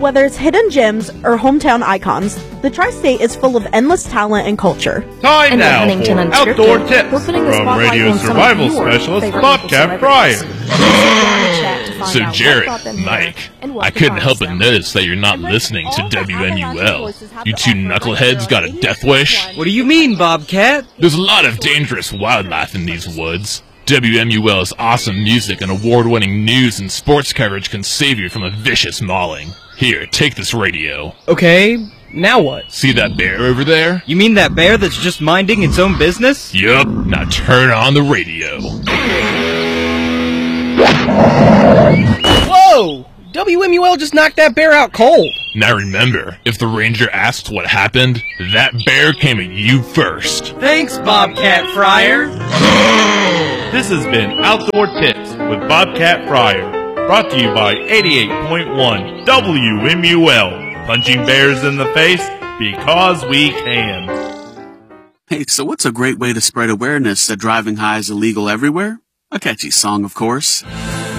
Whether it's hidden gems or hometown icons, the Tri-State is full of endless talent and culture. Time And now Huntington for Unscripted, Outdoor Tips we're putting the from spotlight radio on some of survival your specialist favorite Bobcat Pryor. So, Jared, Mike, I couldn't help but notice that you're not listening to WMUL. You two knuckleheads got a death wish? What do you mean, Bobcat? There's a lot of dangerous wildlife in these woods. WMUL's awesome music and award-winning news and sports coverage can save you from a vicious mauling. Here, take this radio. Okay, now what? See that bear over there? You mean that bear that's just minding its own business? Yup, now turn on the radio. Whoa! WMUL just knocked that bear out cold. Now remember, if the ranger asks what happened, that bear came at you first. Thanks, Bobcat Fryer. This has been Outdoor Tips with Bobcat Fryer, brought to you by 88.1 WMUL, punching bears in the face because we can. Hey, so what's a great way to spread awareness that driving high is illegal everywhere? A catchy song, of course.